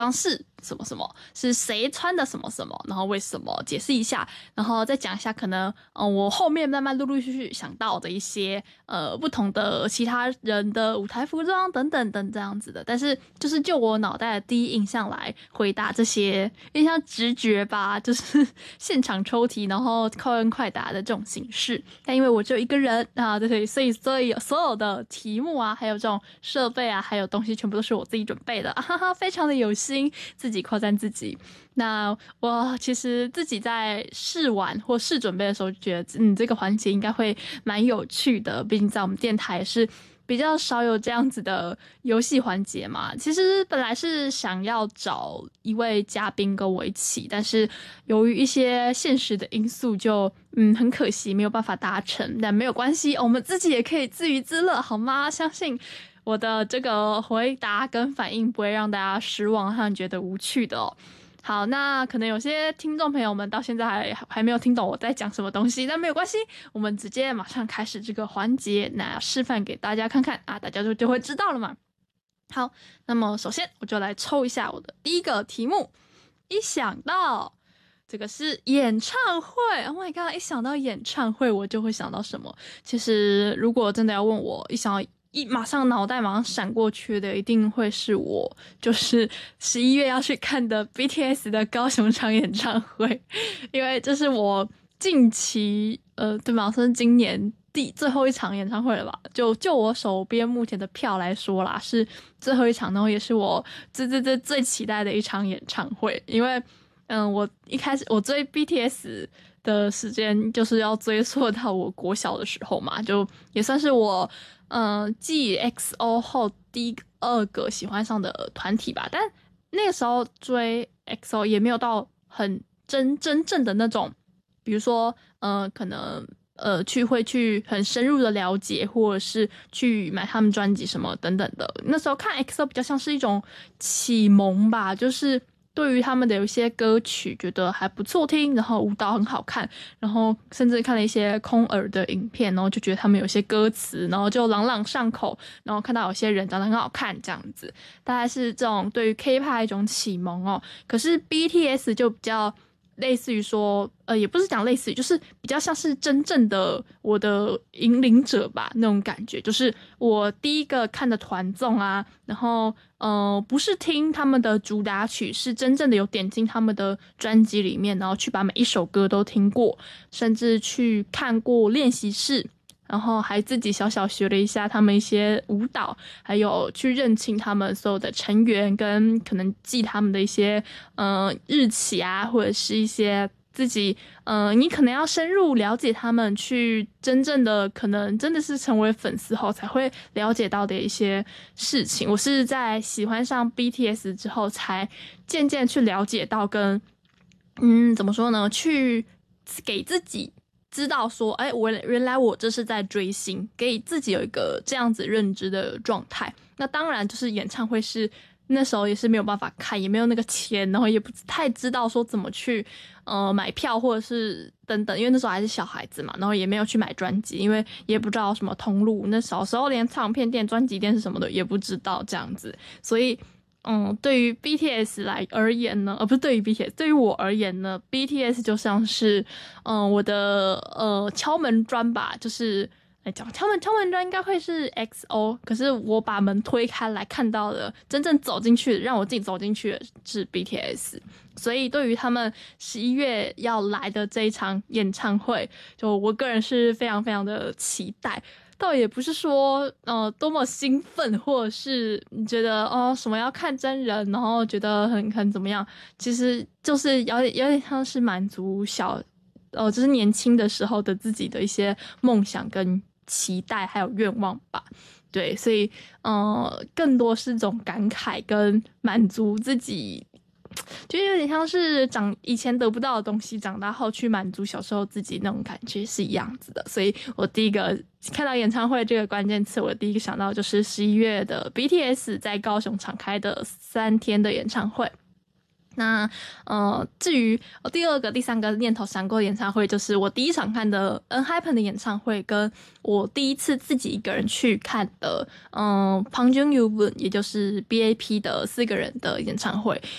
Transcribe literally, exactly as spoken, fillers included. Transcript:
方式什么什么，是谁穿的什么什么，然后为什么解释一下，然后再讲一下可能呃我后面慢慢陆陆续续想到的一些呃不同的其他人的舞台服装等等等这样子的，但是就是就我脑袋的第一印象来回答这些，有点像直觉吧，就是现场抽题然后快问快答的这种形式。但因为我只有一个人啊，对，所以所以所有的题目啊，还有这种设备啊，还有东西全部都是我自己准备的，啊哈哈，非常的有心，自己夸赞自己。那我其实自己在试玩或试准备的时候，就觉得嗯，这个环节应该会蛮有趣的，毕竟在我们电台也是比较少有这样子的游戏环节嘛。其实本来是想要找一位嘉宾跟我一起，但是由于一些现实的因素就，嗯很可惜没有办法达成。但没有关系，我们自己也可以自娱自乐，好吗？相信我的这个回答跟反应不会让大家失望和觉得无趣的哦。好，那可能有些听众朋友们到现在还还没有听懂我在讲什么东西，但没有关系，我们直接马上开始这个环节，那示范给大家看看啊，大家就就会知道了嘛。好，那么首先我就来抽一下我的第一个题目。一想到这个是演唱会 ，Oh my god！ 一想到演唱会，我就会想到什么？其实如果真的要问我，一想到一马上脑袋马上闪过去的，一定会是我就是十一月要去看的 B T S 的高雄场演唱会，因为这是我近期呃，对吧？算是今年第最后一场演唱会了吧？就就我手边目前的票来说啦，是最后一场，然后也是我最最最最期待的一场演唱会，因为嗯，我一开始我追 B T S 的时间就是要追溯到我国小的时候嘛，就也算是我。嗯，继 X O 后第二个喜欢上的团体吧，但那个时候追 X O 也没有到很真真正的那种，比如说，呃，可能呃去会去很深入的了解，或者是去买他们专辑什么等等的。那时候看 X O 比较像是一种启蒙吧，就是对于他们的有一些歌曲觉得还不错听，然后舞蹈很好看，然后甚至看了一些空耳的影片，然后就觉得他们有些歌词，然后就朗朗上口，然后看到有些人长得很好看这样子，大概是这种对于 K-pop 一种启蒙哦。可是 B T S 就比较类似于说，呃，也不是讲类似于，就是比较像是真正的我的引领者吧，那种感觉，就是我第一个看的团综啊，然后呃，不是听他们的主打曲，是真正的有点进他们的专辑里面，然后去把每一首歌都听过，甚至去看过练习室。然后还自己小小学了一下他们一些舞蹈，还有去认清他们所有的成员，跟可能记他们的一些呃日期啊，或者是一些自己呃你可能要深入了解他们，去真正的可能真的是成为粉丝后才会了解到的一些事情。我是在喜欢上 B T S 之后，才渐渐去了解到跟嗯怎么说呢，去给自己。知道说，哎，我原来我这是在追星，给自己有一个这样子认知的状态。那当然，就是演唱会是那时候也是没有办法看，也没有那个钱，然后也不太知道说怎么去呃买票或者是等等，因为那时候还是小孩子嘛，然后也没有去买专辑，因为也不知道什么通路，那小时候连唱片店、专辑店是什么的也不知道这样子，所以。嗯，对于 B T S 来而言呢，而、呃、不是对于 B T S， 对于我而言呢 ，B T S 就像是，嗯、呃，我的呃敲门砖吧，就是来讲敲门敲门砖应该会是 X O， 可是我把门推开来看到的，真正走进去，让我自己走进去的是 B T S， 所以对于他们十一月要来的这一场演唱会，就我个人是非常非常的期待。倒也不是说呃多么兴奋，或者是你觉得哦什么要看真人，然后觉得很很怎么样，其实就是有点有点像是满足小呃就是年轻的时候的自己的一些梦想跟期待还有愿望吧。对，所以呃更多是这种感慨跟满足自己。就有点像是长以前得不到的东西，长大后去满足小时候自己那种感觉是一样子的。所以我第一个看到演唱会这个关键词，我第一个想到就是十一月的 B T S 在高雄场开的三天的演唱会。 那呃，至于第二个、第三个念头闪过的演唱会，就是我第一场看的 ENHYPEN 的演唱会，跟我第一次自己一个人去看的，嗯、呃， 방중유분也就是 B A P 的四个人的演唱会。